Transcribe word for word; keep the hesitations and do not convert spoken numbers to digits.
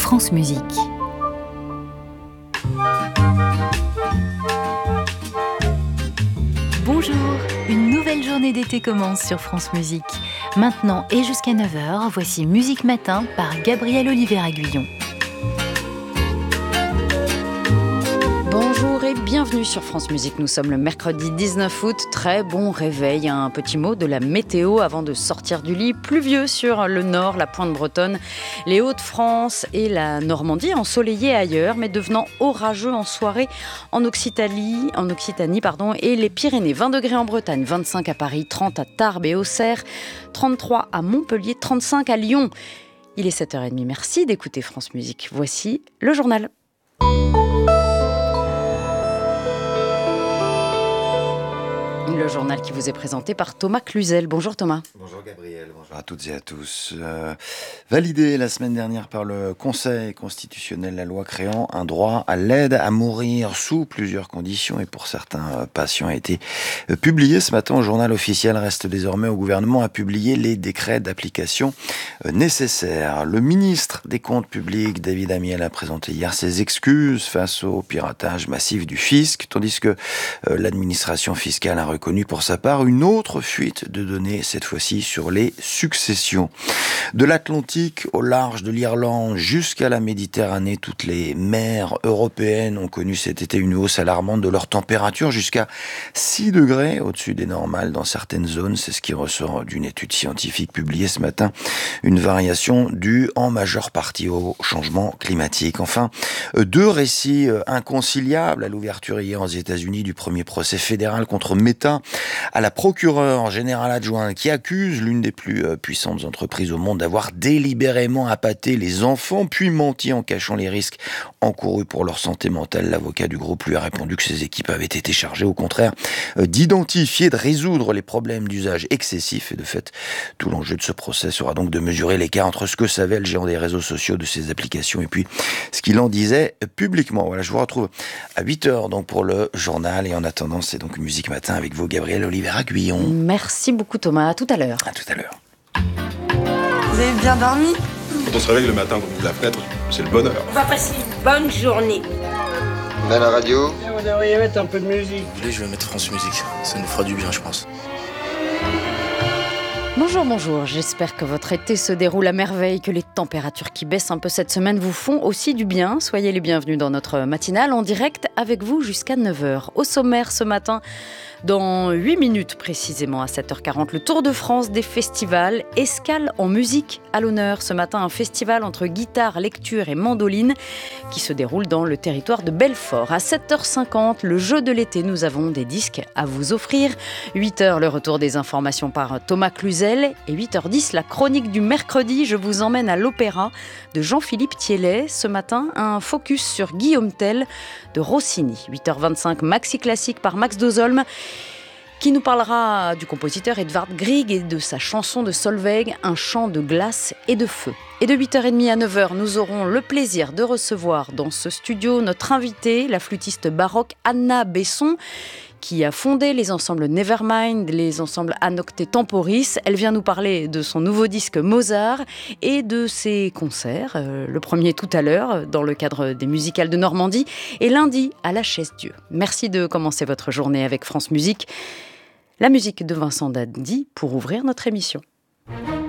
France Musique. Bonjour, une nouvelle journée d'été commence sur France Musique. Maintenant et jusqu'à neuf heures, voici Musique Matin par Gabriel Oliver-Aguillon. Bonjour et bienvenue sur France Musique. Nous sommes le mercredi dix-neuf août. Très bon réveil. Un petit mot de la météo avant de sortir du lit. Pluvieux sur le nord, la pointe bretonne, les Hauts-de-France et la Normandie. Ensoleillé ailleurs, mais devenant orageux en soirée en Occitanie, en Occitanie pardon, et les Pyrénées. vingt degrés en Bretagne, vingt-cinq à Paris, trente à Tarbes et Auxerre, trente-trois à Montpellier, trente-cinq à Lyon. Il est sept heures trente. Merci d'écouter France Musique. Voici le journal. Le journal qui vous est présenté par Thomas Cluzel. Bonjour Thomas. Bonjour Gabriel, bonjour à toutes et à tous. Euh, validé la semaine dernière par le Conseil constitutionnel la loi créant un droit à l'aide à mourir sous plusieurs conditions et pour certains patients a été publié ce matin au journal officiel. Reste désormais au gouvernement à publier les décrets d'application nécessaires. Le ministre des Comptes publics, David Amiel, a présenté hier ses excuses face au piratage massif du fisc, tandis que euh, l'administration fiscale a reconnu pour sa part une autre fuite de données, cette fois-ci sur les successions. De l'Atlantique au large de l'Irlande jusqu'à la Méditerranée, toutes les mers européennes ont connu cet été une hausse alarmante de leur température jusqu'à six degrés au-dessus des normales dans certaines zones. C'est ce qui ressort d'une étude scientifique publiée ce matin. Une variation due en majeure partie au changement climatique. Enfin, deux récits inconciliables à l'ouverture hier aux États-Unis du premier procès fédéral contre Meta, à la procureure générale adjointe qui accuse l'une des plus puissantes entreprises au monde d'avoir délibérément appâté les enfants puis menti en cachant les risques encourus pour leur santé mentale. L'avocat du groupe lui a répondu que ses équipes avaient été chargées au contraire d'identifier, de résoudre les problèmes d'usage excessif et de fait tout l'enjeu de ce procès sera donc de mesurer l'écart entre ce que savait le géant des réseaux sociaux de ses applications et puis ce qu'il en disait publiquement. Voilà, je vous retrouve à huit heures donc pour le journal et en attendant c'est donc Musique Matin avec vous Gabriel Oliver-Aguillon. Merci beaucoup Thomas, à tout à l'heure. À tout à l'heure. Vous avez bien dormi ? Quand on se réveille le matin, qu'on ouvre la fenêtre, c'est le bonheur. On va passer une bonne journée. On a la radio ? Vous devriez mettre un peu de musique. Vous voulez, je vais mettre France Musique. Ça nous fera du bien, je pense. Bonjour, bonjour. J'espère que votre été se déroule à merveille, que les températures qui baissent un peu cette semaine vous font aussi du bien. Soyez les bienvenus dans notre matinale en direct avec vous jusqu'à neuf heures. Au sommaire ce matin, dans huit minutes précisément à sept heures quarante, le Tour de France des festivals, escale en musique à l'honneur. Ce matin, un festival entre guitare, lecture et mandoline qui se déroule dans le territoire de Belfort. À sept heures cinquante, le jeu de l'été, nous avons des disques à vous offrir. huit heures, le retour des informations par Thomas Cluzel. Et huit heures dix, la chronique du mercredi. Je vous emmène à l'opéra de Jean-Philippe Thiellet. Ce matin, un focus sur Guillaume Tell de Rossini. huit heures vingt-cinq, Maxi Classique par Max Dozolm, qui nous parlera du compositeur Edvard Grieg et de sa chanson de Solveig, un chant de glace et de feu. Et de huit heures trente à neuf heures, nous aurons le plaisir de recevoir dans ce studio notre invitée, la flûtiste baroque Anna Besson, qui a fondé les ensembles Nevermind, les ensembles Anocte Temporis. Elle vient nous parler de son nouveau disque Mozart et de ses concerts. Euh, le premier tout à l'heure, dans le cadre des musicales de Normandie, et lundi à la Chaise-Dieu. Merci de commencer votre journée avec France Musique. La musique de Vincent Dandy pour ouvrir notre émission.